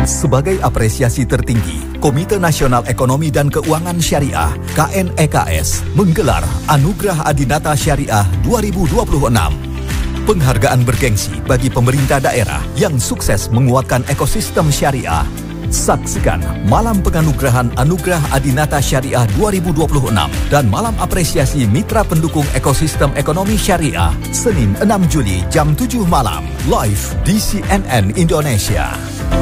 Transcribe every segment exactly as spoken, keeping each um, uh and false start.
Sebagai apresiasi tertinggi, Komite Nasional Ekonomi dan Keuangan Syariah K N E K S menggelar Anugerah Adinata Syariah dua ribu dua puluh enam. Penghargaan bergengsi bagi pemerintah daerah yang sukses menguatkan ekosistem syariah. Saksikan Malam Penganugerahan Anugerah Adinata Syariah dua ribu dua puluh enam dan Malam Apresiasi Mitra Pendukung Ekosistem Ekonomi Syariah Senin enam Juli jam tujuh malam live di C N N Indonesia.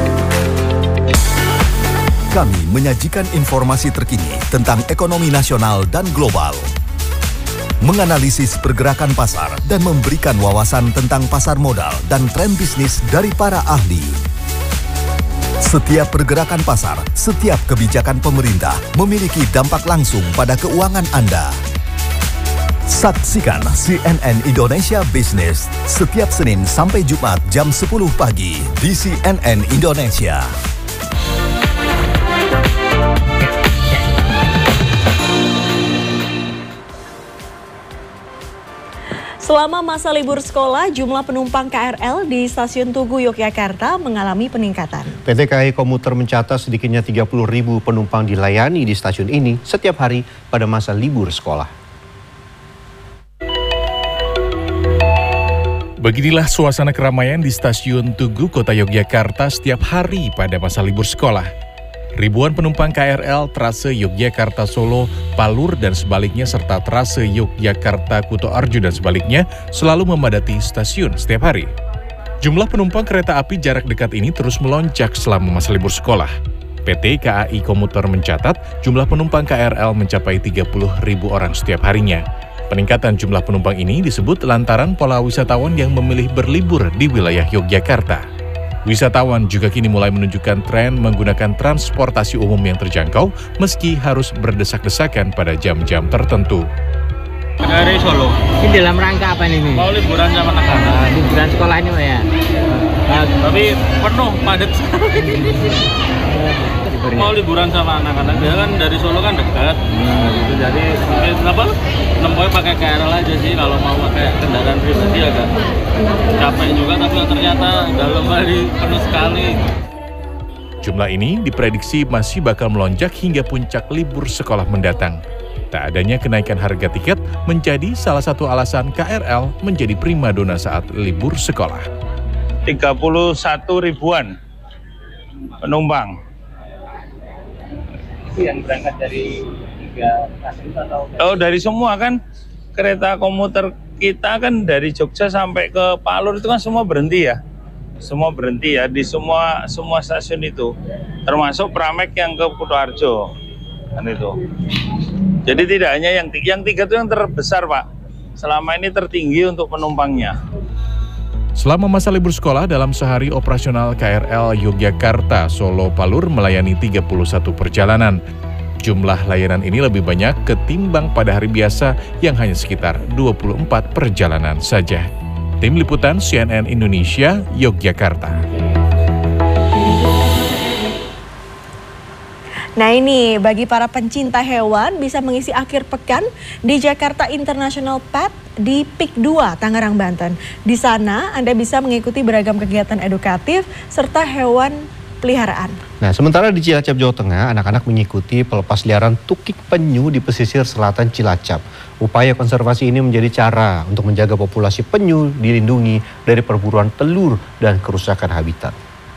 Kami menyajikan informasi terkini tentang ekonomi nasional dan global, menganalisis pergerakan pasar dan memberikan wawasan tentang pasar modal dan tren bisnis dari para ahli. Setiap pergerakan pasar, setiap kebijakan pemerintah memiliki dampak langsung pada keuangan Anda. Saksikan C N N Indonesia Business setiap Senin sampai Jumat jam sepuluh pagi di C N N Indonesia. Selama masa libur sekolah, jumlah penumpang K R L di Stasiun Tugu Yogyakarta mengalami peningkatan. P T K A I Komuter mencatat sedikitnya tiga puluh ribu penumpang dilayani di stasiun ini setiap hari pada masa libur sekolah. Beginilah suasana keramaian di Stasiun Tugu, Kota Yogyakarta setiap hari pada masa libur sekolah. Ribuan penumpang K R L trase Yogyakarta-Solo, Palur dan sebaliknya serta trase Yogyakarta-Kutoarjo dan sebaliknya selalu memadati stasiun setiap hari. Jumlah penumpang kereta api jarak dekat ini terus melonjak selama masa libur sekolah. P T K A I Komuter mencatat jumlah penumpang K R L mencapai tiga puluh ribu orang setiap harinya. Peningkatan jumlah penumpang ini disebut lantaran pola wisatawan yang memilih berlibur di wilayah Yogyakarta. Wisatawan juga kini mulai menunjukkan tren menggunakan transportasi umum yang terjangkau meski harus berdesak-desakan pada jam-jam tertentu. Dari Solo. Ini dalam rangka apa ini? Mau liburan sama anak-anak. Uh, liburan sekolah ini Pak ya? Uh, tapi penuh, padat sekali. Mau liburan sama anak-anak, dia kan dari Solo kan dekat. Nah, gitu. Jadi mungkin apa? Nempoy pakai K R L aja sih, kalau mau pakai kendaraan pribadi agak capek juga, tapi ternyata dalam hari penuh sekali. Jumlah ini diprediksi masih bakal melonjak hingga puncak libur sekolah mendatang. Tak adanya kenaikan harga tiket menjadi salah satu alasan K R L menjadi primadona saat libur sekolah. tiga puluh satu ribuan penumpang. Itu yang berangkat dari tiga stasiun atau? Oh, dari semua kan, kereta komuter kita kan dari Jogja sampai ke Palur itu kan semua berhenti ya. Semua berhenti ya di semua semua stasiun itu. Termasuk Pramek yang ke Kutoarjo. Kan itu. Jadi tidak hanya yang tiga, yang tiga itu yang terbesar, Pak. Selama ini tertinggi untuk penumpangnya. Selama masa libur sekolah, dalam sehari operasional K R L Yogyakarta Solo Palur melayani tiga puluh satu perjalanan. Jumlah layanan ini lebih banyak ketimbang pada hari biasa yang hanya sekitar dua puluh empat perjalanan saja. Tim Liputan C N N Indonesia, Yogyakarta. Nah ini, bagi para pencinta hewan bisa mengisi akhir pekan di Jakarta International Pet di P I K dua, Tangerang, Banten. Di sana Anda bisa mengikuti beragam kegiatan edukatif serta hewan peliharaan. Nah, sementara di Cilacap, Jawa Tengah, anak-anak mengikuti pelepas liaran tukik penyu di pesisir selatan Cilacap. Upaya konservasi ini menjadi cara untuk menjaga populasi penyu dilindungi dari perburuan telur dan kerusakan habitat.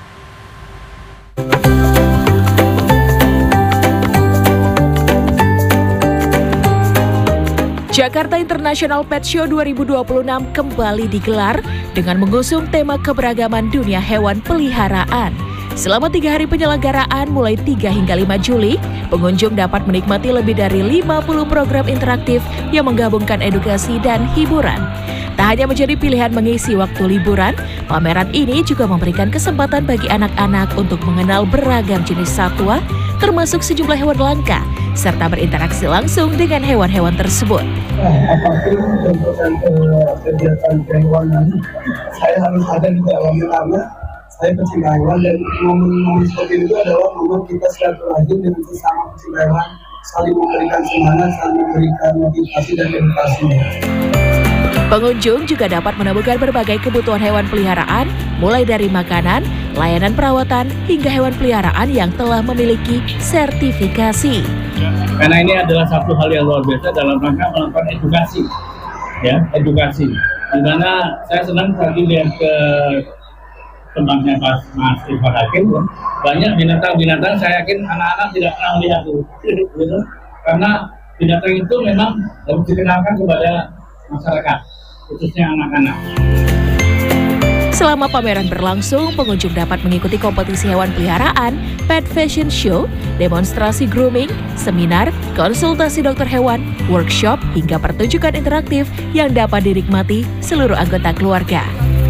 Jakarta International Pet Show dua ribu dua puluh enam kembali digelar dengan mengusung tema keberagaman dunia hewan peliharaan. Selama tiga hari penyelenggaraan mulai tiga hingga lima Juli, pengunjung dapat menikmati lebih dari lima puluh program interaktif yang menggabungkan edukasi dan hiburan. Tak hanya menjadi pilihan mengisi waktu liburan, pameran ini juga memberikan kesempatan bagi anak-anak untuk mengenal beragam jenis satwa, termasuk sejumlah hewan langka, serta berinteraksi langsung dengan hewan-hewan tersebut. Apapun bentukan kegiatan kehewanan, saya harus ada di dalamnya karena saya pecinta hewan, dan momen-momen seperti itu adalah momen kita silaturahim dengan sesama pecinta hewan, saling memberikan semangat, saling memberikan motivasi dan edukasi. Pengunjung juga dapat menemukan berbagai kebutuhan hewan peliharaan, mulai dari makanan, layanan perawatan, hingga hewan peliharaan yang telah memiliki sertifikasi. Karena ini adalah satu hal yang luar biasa dalam rangka melakukan edukasi, ya edukasi. Dimana saya senang tadi lihat ke tempatnya Mas Mas Irfan Hakim, banyak binatang-binatang saya yakin anak-anak tidak pernah melihat itu, gitu. Karena binatang itu memang harus dikenalkan kepada masyarakat, khususnya anak-anak. Selama pameran berlangsung, pengunjung dapat mengikuti kompetisi hewan peliharaan, pet fashion show, demonstrasi grooming, seminar, konsultasi dokter hewan, workshop, hingga pertunjukan interaktif yang dapat dinikmati seluruh anggota keluarga.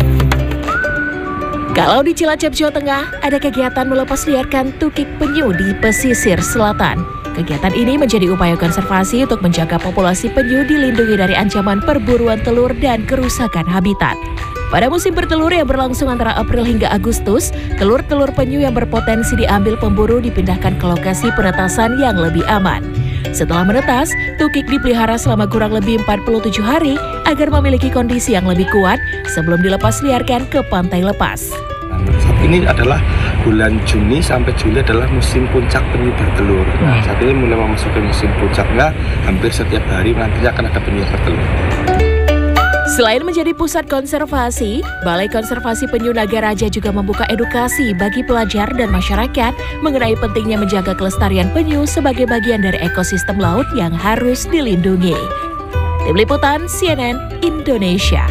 Kalau di Cilacap, Jawa Tengah, ada kegiatan melepas liarkan tukik penyu di pesisir selatan. Kegiatan ini menjadi upaya konservasi untuk menjaga populasi penyu dilindungi dari ancaman perburuan telur dan kerusakan habitat. Pada musim bertelur yang berlangsung antara April hingga Agustus, telur-telur penyu yang berpotensi diambil pemburu dipindahkan ke lokasi penetasan yang lebih aman. Setelah menetas, tukik dipelihara selama kurang lebih empat puluh tujuh hari agar memiliki kondisi yang lebih kuat sebelum dilepas liarkan ke pantai lepas. Saat ini adalah bulan Juni sampai Juli adalah musim puncak penyu bertelur. Nah, saat ini mulai memasuki musim puncaknya, hampir setiap hari nantinya akan ada penyu bertelur. Selain menjadi pusat konservasi, Balai Konservasi Penyu Nagaraja juga membuka edukasi bagi pelajar dan masyarakat mengenai pentingnya menjaga kelestarian penyu sebagai bagian dari ekosistem laut yang harus dilindungi. Tim Liputan C N N Indonesia.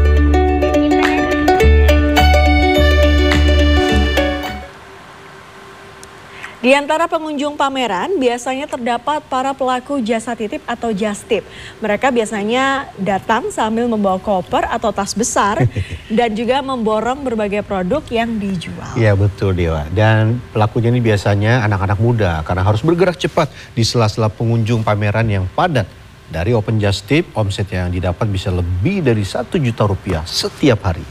Di antara pengunjung pameran biasanya terdapat para pelaku jasa titip atau jastip. Mereka biasanya datang sambil membawa koper atau tas besar dan juga memborong berbagai produk yang dijual. Iya betul Dewa. Dan pelakunya ini biasanya anak-anak muda karena harus bergerak cepat di sela-sela pengunjung pameran yang padat. Dari open jastip, omset yang didapat bisa lebih dari satu juta rupiah setiap hari.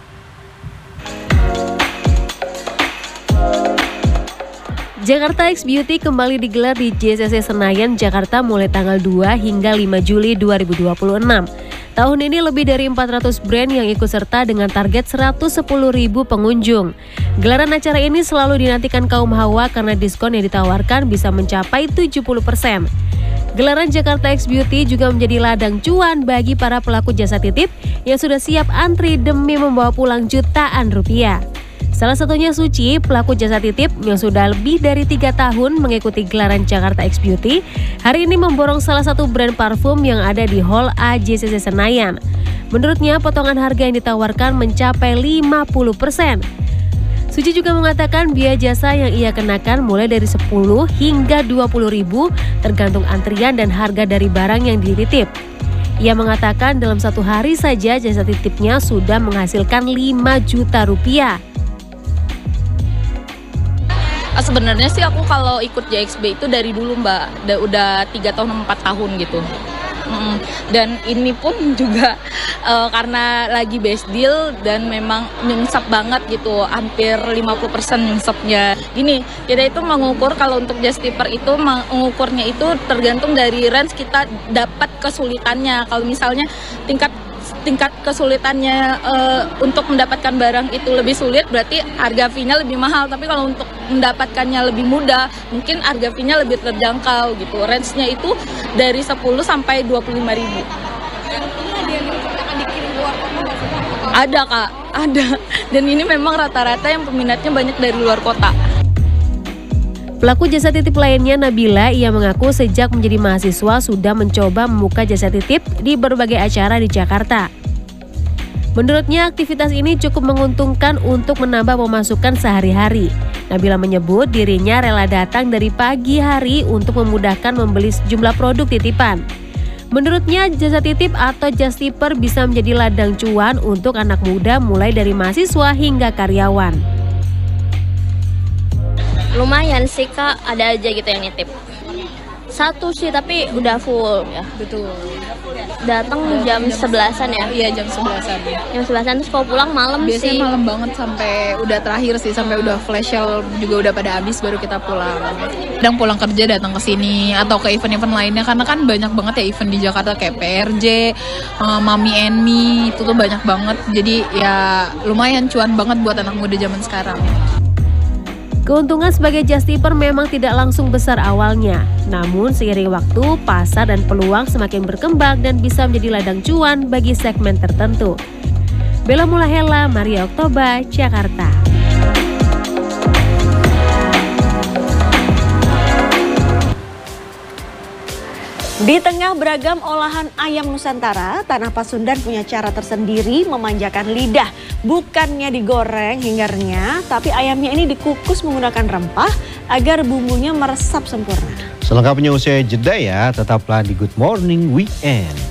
Jakarta X Beauty kembali digelar di J C C Senayan, Jakarta mulai tanggal dua hingga lima Juli dua ribu dua puluh enam. Tahun ini lebih dari empat ratus brand yang ikut serta dengan target seratus sepuluh ribu pengunjung. Gelaran acara ini selalu dinantikan kaum hawa karena diskon yang ditawarkan bisa mencapai tujuh puluh persen. Gelaran Jakarta X Beauty juga menjadi ladang cuan bagi para pelaku jasa titip yang sudah siap antri demi membawa pulang jutaan rupiah. Salah satunya Suci, pelaku jasa titip yang sudah lebih dari tiga tahun mengikuti gelaran Jakarta X Beauty, hari ini memborong salah satu brand parfum yang ada di Hall A J C C Senayan. Menurutnya, potongan harga yang ditawarkan mencapai lima puluh persen. Suci juga mengatakan biaya jasa yang ia kenakan mulai dari sepuluh hingga dua puluh ribu tergantung antrian dan harga dari barang yang dititip. Ia mengatakan dalam satu hari saja jasa titipnya sudah menghasilkan lima juta rupiah. Sebenarnya sih aku kalau ikut J X B itu dari dulu Mbak, udah, udah tiga tahun empat tahun gitu. Mm-mm. Dan ini pun juga uh, karena lagi best deal dan memang nyungsep banget gitu, hampir lima puluh persen nyungsepnya. Gini, kita itu mengukur kalau untuk justiper itu mengukurnya itu tergantung dari range kita dapat kesulitannya. Kalau misalnya tingkat tingkat kesulitannya uh, untuk mendapatkan barang itu lebih sulit, berarti harga fee-nya lebih mahal. Tapi kalau untuk mendapatkannya lebih mudah, mungkin harga fee-nya lebih terjangkau gitu. Range-nya itu dari sepuluh sampai dua puluh lima ribu. Ada Kak, ada. Dan ini memang rata-rata yang peminatnya banyak dari luar kota. Pelaku jasa titip lainnya Nabila, ia mengaku sejak menjadi mahasiswa sudah mencoba membuka jasa titip di berbagai acara di Jakarta. Menurutnya aktivitas ini cukup menguntungkan untuk menambah pemasukan sehari-hari. Nabila menyebut dirinya rela datang dari pagi hari untuk memudahkan membeli sejumlah produk titipan. Menurutnya jasa titip atau justiper bisa menjadi ladang cuan untuk anak muda mulai dari mahasiswa hingga karyawan. Lumayan sih Kak, ada aja gitu yang nitip. Satu sih, tapi udah full ya. Betul. Datang jam sebelasan ya? Iya, jam sebelasan. Jam sebelasan, terus kalau pulang malam sih. Biasanya malam banget sampai udah terakhir sih, sampai udah flash sale juga udah pada habis baru kita pulang. Kadang pulang kerja datang ke sini atau ke event-event lainnya, karena kan banyak banget ya event di Jakarta kayak P R J, uh, Mami and Me, itu tuh banyak banget. Jadi ya lumayan cuan banget buat anak muda zaman sekarang. Keuntungan sebagai just tipper memang tidak langsung besar awalnya. Namun seiring waktu, pasar dan peluang semakin berkembang dan bisa menjadi ladang cuan bagi segmen tertentu. Bella Mulahela, Maria Oktober, Jakarta. Di tengah beragam olahan ayam Nusantara, Tanah Pasundan punya cara tersendiri memanjakan lidah. Bukannya digoreng hingga renyah, tapi ayamnya ini dikukus menggunakan rempah agar bumbunya meresap sempurna. Selengkapnya usai jeda ya, tetaplah di Good Morning Weekend.